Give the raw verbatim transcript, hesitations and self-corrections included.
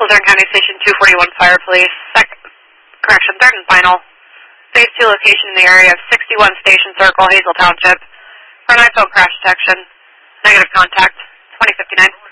Luzerne County Station two forty-one Fire Police. Sec correction, third and final. Phase two location in the area of sixty-one Station Circle, Hazel Township. For an iPhone crash detection. Negative contact, twenty fifty-nine.